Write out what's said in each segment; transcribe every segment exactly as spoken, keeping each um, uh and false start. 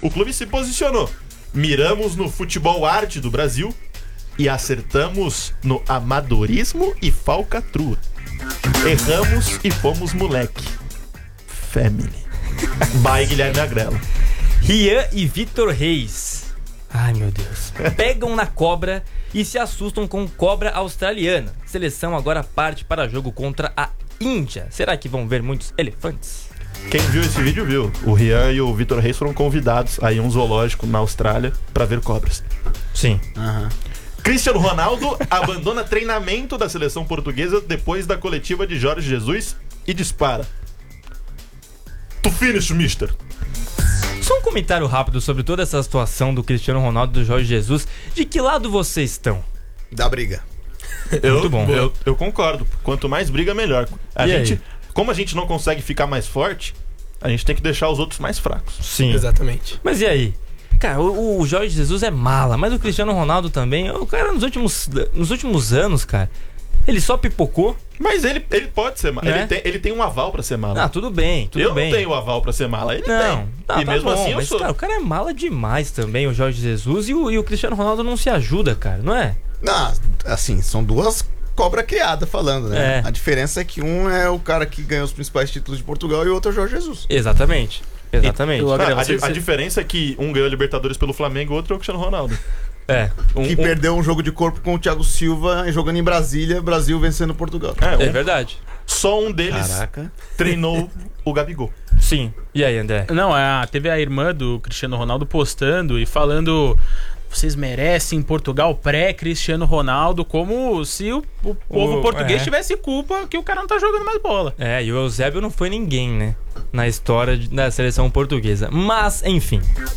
o clube se posicionou. Miramos no futebol arte do Brasil e acertamos no amadorismo e falcatrua. Erramos e fomos moleque. Family. By Guilherme Agrelo. Rian e Vitor Reis. Ai, meu Deus. Pegam na cobra e se assustam com cobra australiana. Seleção agora parte para jogo contra a Índia. Será que vão ver muitos elefantes? Quem viu esse vídeo viu. O Rian e o Vitor Reis foram convidados a ir a um zoológico na Austrália para ver cobras. Sim. Aham. Cristiano Ronaldo abandona treinamento da seleção portuguesa depois da coletiva de Jorge Jesus e dispara. To finish, mister. Só um comentário rápido sobre toda essa situação do Cristiano Ronaldo e do Jorge Jesus. De que lado vocês estão? Da briga. Eu, Muito bom. Eu, eu concordo. Quanto mais briga, melhor. A E gente, aí? como a gente não consegue ficar mais forte, a gente tem que deixar os outros mais fracos. Sim. Exatamente. Mas e aí? Cara, o, o Jorge Jesus é mala, mas o Cristiano Ronaldo também. O cara, nos últimos, nos últimos anos, cara, ele só pipocou. Mas ele, ele pode ser mala. Né? Ele, tem, ele tem um aval pra ser mala. Ah, tudo bem, tudo eu bem. não tenho o aval pra ser mala. Ele Não, tem. tá, e tá mesmo bom, assim eu mas, sou. cara, o cara é mala demais também, o Jorge Jesus. E o, e o Cristiano Ronaldo não se ajuda, cara, não é? Não, assim, são duas cobras criadas falando, né? É. A diferença é que um é o cara que ganhou os principais títulos de Portugal e o outro é o Jorge Jesus. Exatamente. Exatamente. Eu- Ah, Agrelo, a, você- di- a diferença é que um ganhou a Libertadores pelo Flamengo e o outro é o Cristiano Ronaldo. É. Um, Que um- perdeu um jogo de corpo com o Thiago Silva jogando em Brasília, Brasil vencendo Portugal. é, É um- verdade. só um deles Caraca. treinou o Gabigol. Sim. E aí, André? Não, a, teve a irmã do Cristiano Ronaldo postando e falando: vocês merecem Portugal pré-Cristiano Ronaldo, como se o, o povo O- português é. tivesse culpa que o cara não tá jogando mais bola. É, e o Eusébio não foi ninguém, né? Na história de- da seleção portuguesa. Mas, enfim.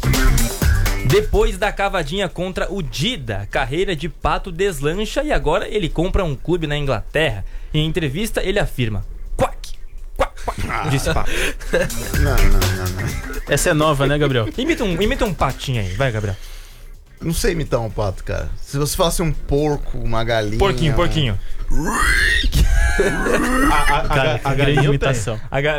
Depois da cavadinha contra o Dida, carreira de Pato deslancha e agora ele compra um clube na Inglaterra. Em entrevista, ele afirma: quack, quack, quack, disse Pato. Não, não, não, não. Essa é nova, né, Gabriel? Imita um, imita um patinho aí, vai, Gabriel. Não sei imitar um pato, cara. Se você falasse um porco, uma galinha. Porquinho, um- porquinho. A, a, a, Cara, a, que a grande galinha eu imitação. A ga-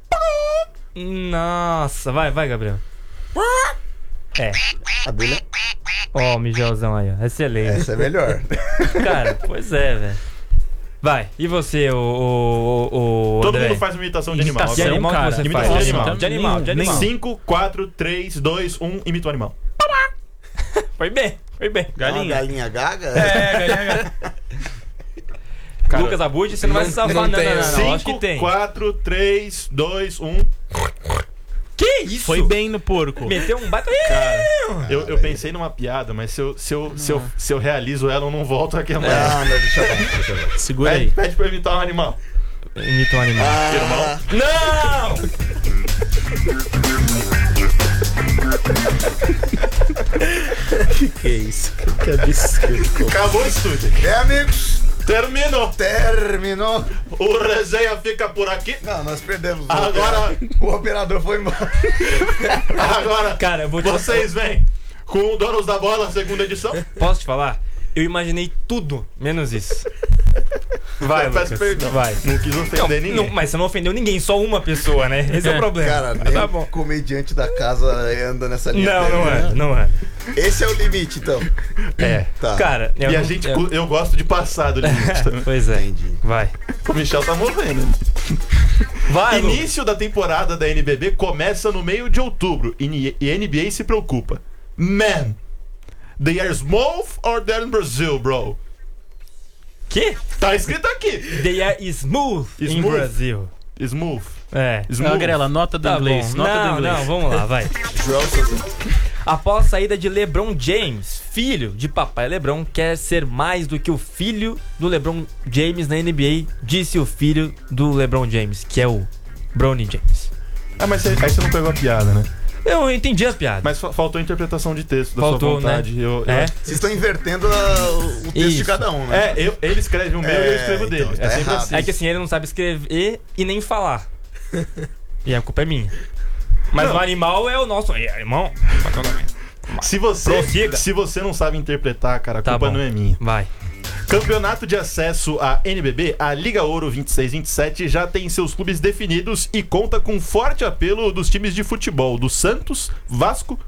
Nossa, vai, vai, Gabriel. É. A dele é- Ó, o Migelzão aí, ó. Excelente. Essa é melhor. Cara, pois é, velho. Vai, e você, o, o, o Todo André? mundo faz uma imitação de animal. Que Imitação, animal cara. que você Imitação faz? de animal. De animal, de Nem- animal. cinco, quatro, três, dois, um, imita o animal. Foi bem, foi bem. Uma Galinha. galinha gaga? É, galinha. Cara, Lucas Abud, você não, vai não- se safar, não não, não, tem, não, não, assim. não, acho que cinco, tem. quatro, três, dois, um. Que isso? Foi bem no porco. Meteu um baita... Eu, eu pensei numa piada, mas se eu, se, eu, se, eu, se eu realizo ela, eu não volto aqui amanhã. Ah, não, deixa eu ver, deixa eu ver. Segura Pede, aí. pede pra eu imitar um animal. Imita um animal. Ah, Não! que isso? Que absurdo. Acabou o estúdio. É, amigos, Terminou. terminou. O resenha fica por aqui. Não, nós perdemos. o Agora- operador. O operador foi embora. Agora, Cara, eu vou te... vocês vêm com o Donos da Bola, segunda edição. Posso te falar? Eu imaginei tudo, menos isso. Vai, Peço Lucas. perdão. Vai. Não quis ofender ninguém. Não, mas você não ofendeu ninguém, só uma pessoa, né? Esse é o problema. Cara, Mas nem tá bom. comediante da casa anda nessa linha. Não, tênue, não né? é, não é. Esse é o limite, então. É. Tá. Cara, eu E a não- gente, eu- eu gosto de passar do limite também. Pois é. Entendi. Vai. O Michel tá movendo. Vai, Lucas. Início da temporada da N B B começa no meio de outubro e e a N B A se preocupa. Man, they are smooth or they're in Brazil, bro? Que? Tá escrito aqui. They are smooth, in Smooth. Brasil. Smooth. É. Smooth. Não, Grela, nota do Tá inglês. bom. Nota não, do inglês. não, vamos lá, vai. João Souza. Após a saída de LeBron James, filho de papai LeBron, quer ser mais do que o filho do LeBron James na N B A, disse o filho do LeBron James, que é o Bronny James. Ah, mas aí aí você não pegou a piada, né? Eu entendi a piada. Mas fa- faltou a interpretação de texto da Faltou, sua vontade. né? Eu, eu É? acho- Vocês estão invertendo a- o texto de Isso. cada um, né? É, eu- ele escreve o meu e eu É, escrevo o dele. então, é tá sempre errado. assim. É que assim, ele não sabe escrever e nem falar. E a culpa é minha. Mas Não. o animal é o nosso. É, irmão. Se você, Prossiga. se você não sabe interpretar, cara, a Tá culpa bom. não é minha. Vai. Campeonato de acesso à N B B, a Liga Ouro vinte e seis vinte e sete já tem seus clubes definidos e conta com forte apelo dos times de futebol do Santos, Vasco,